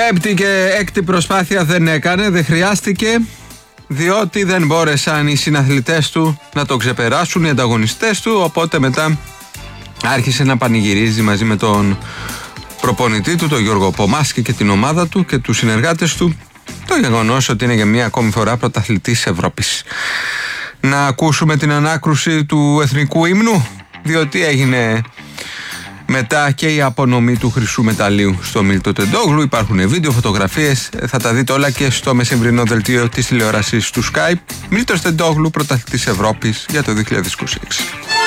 Πέμπτη και έκτη προσπάθεια δεν έκανε, δεν χρειάστηκε, διότι δεν μπόρεσαν οι συναθλητές του να το ξεπεράσουν, οι ανταγωνιστές του, οπότε μετά άρχισε να πανηγυρίζει μαζί με τον προπονητή του, τον Γιώργο Πομάσκη, και την ομάδα του και τους συνεργάτες του το γεγονός ότι είναι για μία ακόμη φορά πρωταθλητής Ευρώπης. Να ακούσουμε την ανάκρουση του εθνικού ύμνου, διότι έγινε μετά και η απονομή του χρυσού μεταλλίου στο Μίλτο Τεντόγλου. Υπάρχουν βίντεο, φωτογραφίες, θα τα δείτε όλα και στο μεσημβρινό δελτίο της τηλεόρασης του Skype. Μίλτος Τεντόγλου, πρωταθλητής Ευρώπης για το 2026.